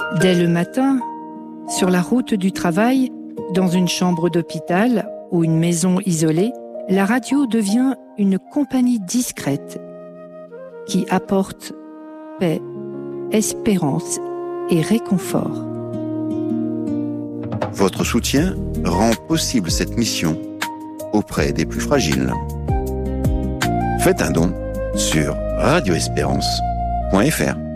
Dès le matin, sur la route du travail, dans une chambre d'hôpital ou une maison isolée, la radio devient une compagnie discrète qui apporte paix, espérance et réconfort. Votre soutien rend possible cette mission auprès des plus fragiles. Faites un don sur radioespérance.fr.